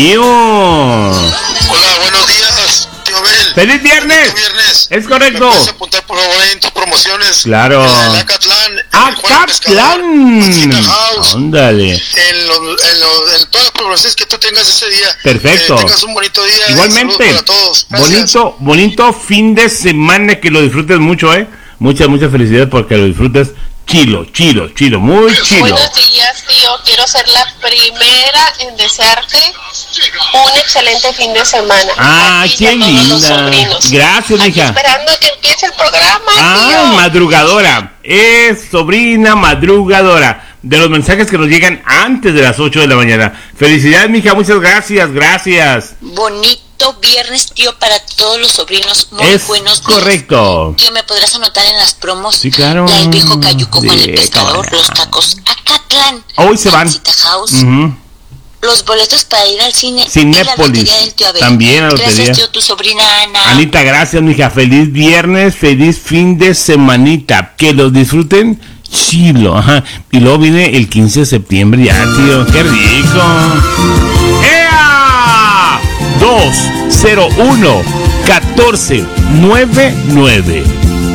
mío. Hola, buenos días, tío Abel. ¡Feliz viernes! Es correcto. ¿Me puedes apuntar por favor en tus promociones? Claro. En Acatlán. ¡Acatlán! Ándale. En todas las promociones que tú tengas ese día. Perfecto. Que tengas un bonito día. Igualmente. Para todos. Gracias. Bonito fin de semana, que lo disfrutes mucho, Muchas felicidades porque lo disfrutes chilo, muy chilo. Buenos días, tío. Quiero ser la primera en desearte un excelente fin de semana. Ah, qué linda. Gracias, mija. Esperando que empiece el programa, tío. Madrugadora. Es sobrina madrugadora. De los mensajes que nos llegan antes de las 8 de la mañana. Felicidades, mija. Muchas gracias. Bonito viernes, tío, para todos los sobrinos. Muy buenos días. Correcto. Tío, ¿me podrás anotar en las promos? Sí, claro. La del viejo Cayuco, Juan el Pescador, los tacos Acatlán. Hoy se van. House, los boletos para ir al cine. Cinépolis. Y la del tío Abel. También la lotería. Gracias, tío, tu sobrina Ana. Anita, gracias, mija. Feliz viernes, feliz fin de semanita. Que los disfruten chilo. Ajá. Y luego viene el 15 de septiembre ya, tío. ¡Qué rico! ¡Ea! 201-1499